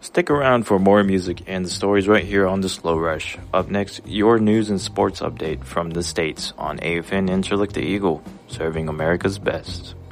Stick around for more music and the stories right here on The Slow Rush. Up next, your news and sports update from the States on AFN Interlick the Eagle, serving America's best.